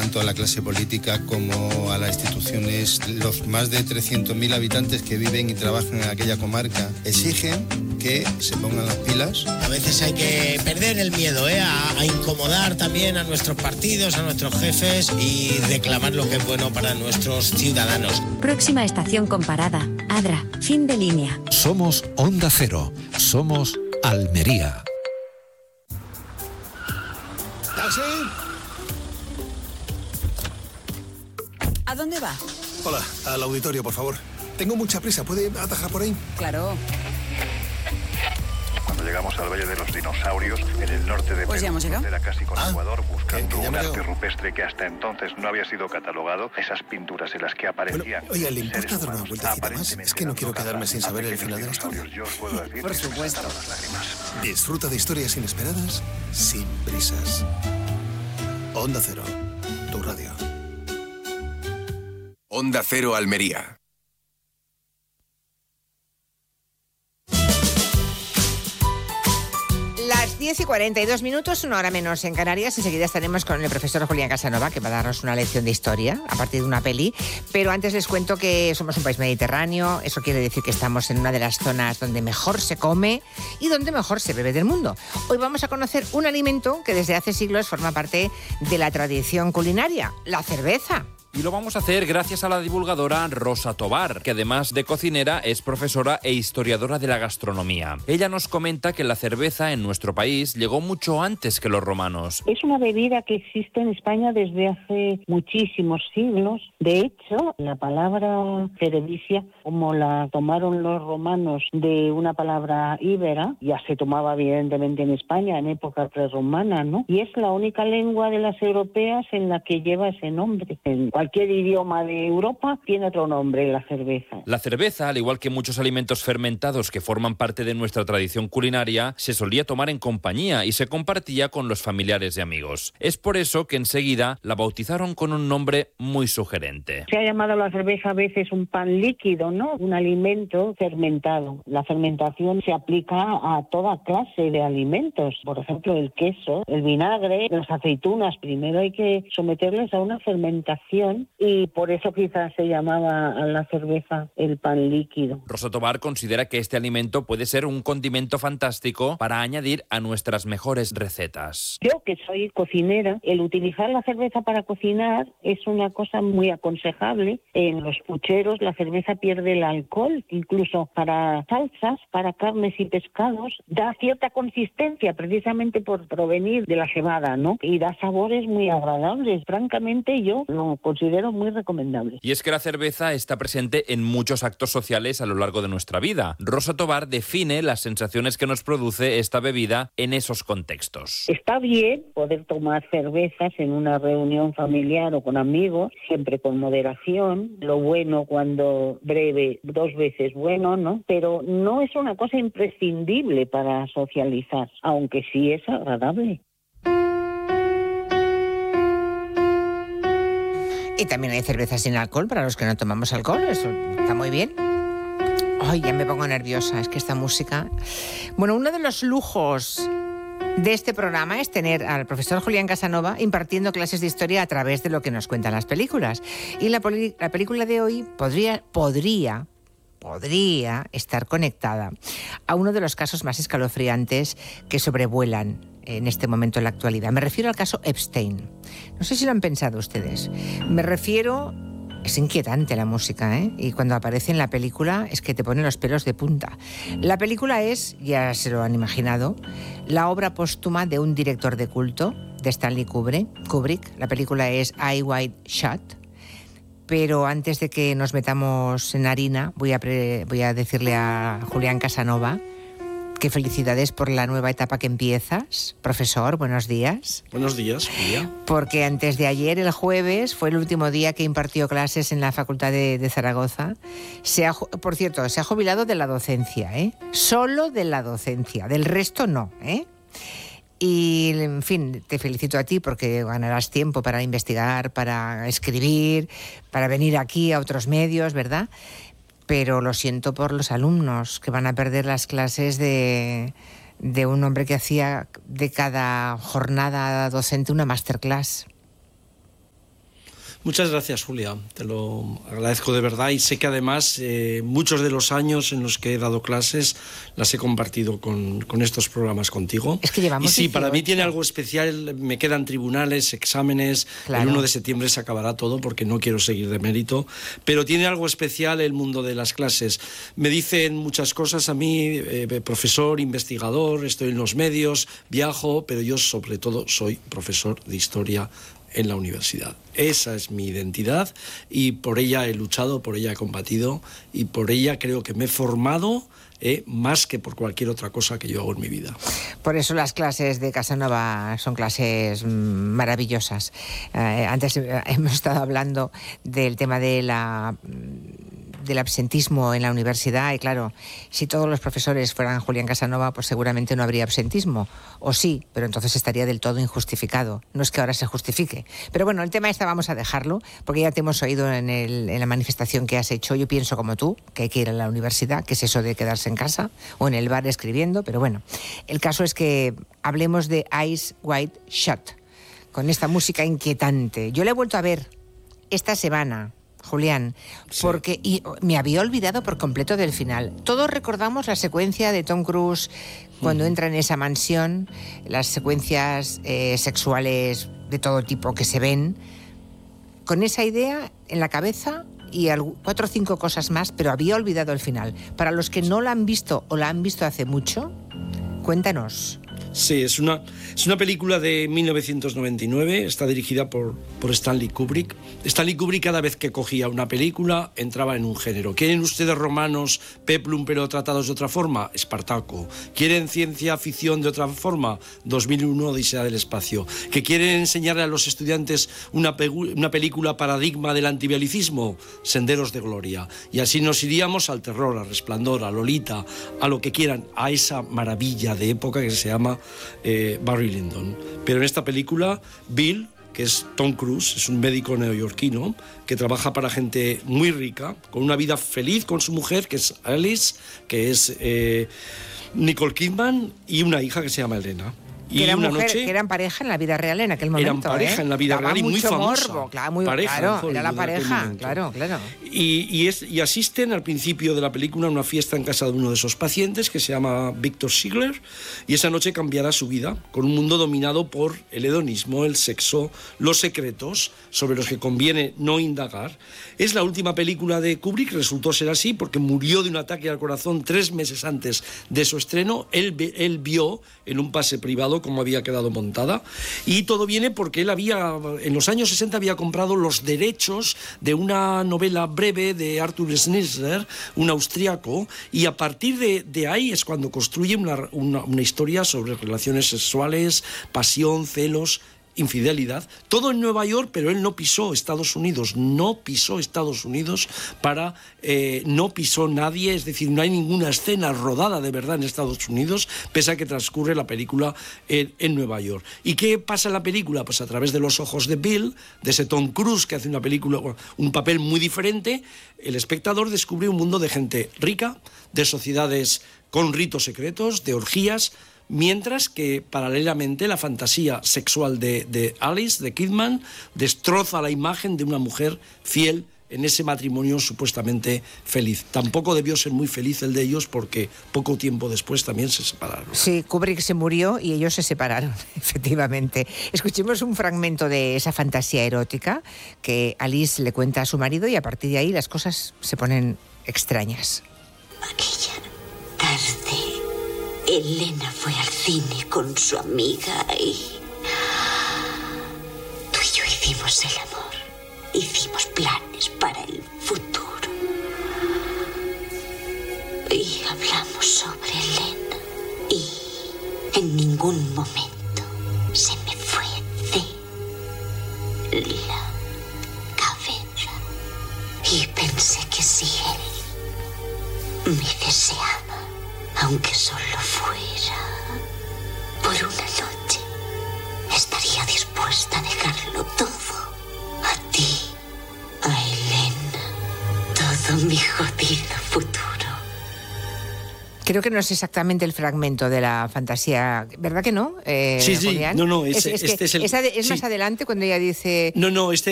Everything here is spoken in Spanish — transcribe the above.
tanto a la clase política como a las instituciones. Los más de 300.000 habitantes que viven y trabajan en aquella comarca exigen que se pongan las pilas. A veces hay que perder el miedo, a incomodar también a nuestros partidos, a nuestros jefes y reclamar lo que es bueno para nuestros ciudadanos. Próxima estación comparada. Adra, fin de línea. Somos Onda Cero. Somos Almería. ¿Taxi? ¿A dónde va? Hola, al auditorio, por favor. Tengo mucha prisa, ¿puede atajar por ahí? Claro. Cuando llegamos al Valle de los Dinosaurios, en el norte de Pues ya hemos llegado. Era casi con Ecuador, buscando que un arte llegado. rupestre que hasta entonces no había sido catalogado. Esas pinturas en las que aparecían... Bueno, oiga, ¿le importa dar una vueltecita más? Es que no quiero quedarme sin saber el final de la historia. Yo os puedo decir Por supuesto. las lágrimas. Disfruta de historias inesperadas, sin prisas. Onda Cero, tu radio. Onda Cero Almería. Las 10:42, una hora menos en Canarias. Enseguida estaremos con el profesor Julián Casanova, que va a darnos una lección de historia a partir de una peli. Pero antes les cuento que somos un país mediterráneo. Eso quiere decir que estamos en una de las zonas donde mejor se come y donde mejor se bebe del mundo. Hoy vamos a conocer un alimento que desde hace siglos forma parte de la tradición culinaria, la cerveza. Y lo vamos a hacer gracias a la divulgadora Rosa Tobar, que además de cocinera es profesora e historiadora de la gastronomía. Ella nos comenta que la cerveza en nuestro país llegó mucho antes que los romanos. Es una bebida que existe en España desde hace muchísimos siglos. De hecho, la palabra cerevisia, como la tomaron los romanos de una palabra íbera, ya se tomaba evidentemente en España en época prerromana, ¿no? Y es la única lengua de las europeas en la que lleva ese nombre. En cualquier idioma de Europa tiene otro nombre, la cerveza. La cerveza, al igual que muchos alimentos fermentados que forman parte de nuestra tradición culinaria, se solía tomar en compañía y se compartía con los familiares y amigos. Es por eso que enseguida la bautizaron con un nombre muy sugerente. Se ha llamado la cerveza a veces un pan líquido, ¿no? Un alimento fermentado. La fermentación se aplica a toda clase de alimentos. Por ejemplo, el queso, el vinagre, las aceitunas. Primero hay que someterles a una fermentación y por eso quizás se llamaba a la cerveza el pan líquido. Rosa Tobar considera que este alimento puede ser un condimento fantástico para añadir a nuestras mejores recetas. Yo, que soy cocinera, el utilizar la cerveza para cocinar es una cosa muy aconsejable. En los pucheros la cerveza pierde el alcohol, incluso para salsas, para carnes y pescados, da cierta consistencia precisamente por provenir de la cebada, ¿no? Y da sabores muy agradables. Francamente, yo lo considero muy recomendable. Y es que la cerveza está presente en muchos actos sociales a lo largo de nuestra vida. Rosa Tobar define las sensaciones que nos produce esta bebida en esos contextos. Está bien poder tomar cervezas en una reunión familiar o con amigos, siempre con moderación. Lo bueno cuando breve, 2 veces bueno, ¿no? Pero no es una cosa imprescindible para socializar, aunque sí es agradable. Y también hay cerveza sin alcohol para los que no tomamos alcohol. Eso está muy bien. Ay, ya me pongo nerviosa, es que esta música... Bueno, uno de los lujos de este programa es tener al profesor Julián Casanova impartiendo clases de historia a través de lo que nos cuentan las películas. Y la película de hoy podría estar conectada a uno de los casos más escalofriantes que sobrevuelan en este momento en la actualidad. Me refiero al caso Epstein. No sé si lo han pensado ustedes. Me refiero... Es inquietante la música, ¿eh? Y cuando aparece en la película es que te pone los pelos de punta. La película es, ya se lo han imaginado, la obra póstuma de un director de culto, de Stanley Kubrick. La película es Eyes Wide Shut. Pero antes de que nos metamos en harina, voy a decirle a Julián Casanova que felicidades por la nueva etapa que empiezas. Profesor, buenos días. Buenos días, Julia. Porque antes de ayer, el jueves, fue el último día que impartió clases en la Facultad de Zaragoza. Por cierto, se ha jubilado de la docencia, ¿eh? Solo de la docencia, del resto no, ¿eh? Y, en fin, te felicito a ti porque ganarás tiempo para investigar, para escribir, para venir aquí a otros medios, ¿verdad? Pero lo siento por los alumnos que van a perder las clases de un hombre que hacía de cada jornada docente una masterclass. Muchas gracias, Julia. Te lo agradezco de verdad y sé que además muchos de los años en los que he dado clases las he compartido con estos programas contigo. Es que llevamos y sí, 18. Para mí tiene algo especial. Me quedan tribunales, exámenes. Claro. El 1 de septiembre se acabará todo porque no quiero seguir de mérito. Pero tiene algo especial el mundo de las clases. Me dicen muchas cosas a mí, profesor, investigador, estoy en los medios, viajo, pero yo sobre todo soy profesor de historia en la universidad. Esa es mi identidad y por ella he luchado, por ella he combatido y por ella creo que me he formado más que por cualquier otra cosa que yo hago en mi vida. Por eso las clases de Casanova son clases maravillosas. Antes hemos estado hablando del tema del absentismo en la universidad y claro, si todos los profesores fueran Julián Casanova, pues seguramente no habría absentismo, o sí, pero entonces estaría del todo injustificado. No es que ahora se justifique. Pero bueno, el tema este vamos a dejarlo, porque ya te hemos oído en la manifestación que has hecho. Yo pienso como tú, que hay que ir a la universidad, que es eso de quedarse en casa o en el bar escribiendo, pero bueno, el caso es que hablemos de Eyes Wide Shut, con esta música inquietante. Yo la he vuelto a ver esta semana, Julián, porque me había olvidado por completo del final. Todos recordamos la secuencia de Tom Cruise cuando entra en esa mansión, las secuencias sexuales de todo tipo que se ven, con esa idea en la cabeza y 4 o 5 cosas más, pero había olvidado el final. Para los que no la han visto o la han visto hace mucho, cuéntanos. Sí, es una película de 1999, está dirigida por Stanley Kubrick. Stanley Kubrick cada vez que cogía una película entraba en un género. ¿Quieren ustedes romanos, peplum pero tratados de otra forma? Espartaco. ¿Quieren ciencia ficción de otra forma? 2001, Odisea del espacio. ¿Que quieren enseñarle a los estudiantes una película paradigma del antibialicismo? Senderos de gloria. Y así nos iríamos al terror, al Resplandor, a Lolita, a lo que quieran, a esa maravilla de época que se llama Barry Lyndon. Pero en esta película, Bill, que es Tom Cruise, es un médico neoyorquino que trabaja para gente muy rica, con una vida feliz con su mujer, que es Alice, que es Nicole Kidman, y una hija que se llama Elena. Que eran que eran pareja en la vida real en aquel momento. Eran pareja en la vida real y muy famosa. Morbo, claro, era la pareja, claro. Y asisten al principio de la película a una fiesta en casa de uno de esos pacientes que se llama Victor Ziegler, y esa noche cambiará su vida con un mundo dominado por el hedonismo, el sexo, los secretos sobre los que conviene no indagar. Es la última película de Kubrick, resultó ser así porque murió de un ataque al corazón 3 meses antes de su estreno. Él vio en un pase privado cómo había quedado montada, y todo viene porque él en los años 60 había comprado los derechos de una novela breve de Arthur Schnitzler, un austriaco, y a partir de ahí es cuando construye una historia sobre relaciones sexuales, pasión, celos, infidelidad, todo en Nueva York, pero él no pisó Estados Unidos, no pisó nadie, es decir, no hay ninguna escena rodada de verdad en Estados Unidos, pese a que transcurre la película en Nueva York. ¿Y qué pasa en la película? Pues a través de los ojos de Bill, de ese Tom Cruise que hace un papel muy diferente, el espectador descubre un mundo de gente rica, de sociedades con ritos secretos, de orgías, mientras que paralelamente la fantasía sexual de Alice, de Kidman, destroza la imagen de una mujer fiel en ese matrimonio supuestamente feliz. Tampoco debió ser muy feliz el de ellos porque poco tiempo después también se separaron. Sí, Kubrick se murió y ellos se separaron, efectivamente. Escuchemos un fragmento de esa fantasía erótica que Alice le cuenta a su marido y a partir de ahí las cosas se ponen extrañas. Aquella tarde, Elena fue al cine con su amiga y tú y yo hicimos el amor. Hicimos planes para el futuro. Y hablamos sobre Elena. Y en ningún momento se me fue de la cabeza. Y pensé que si él me deseaba, aunque solo fuera por una noche, estaría dispuesta a dejarlo todo. A ti, a Elena, todo mi jodido futuro. Creo que no es exactamente el fragmento de la fantasía, ¿verdad que no? Sí, Julián? no, es más adelante cuando ella dice... No,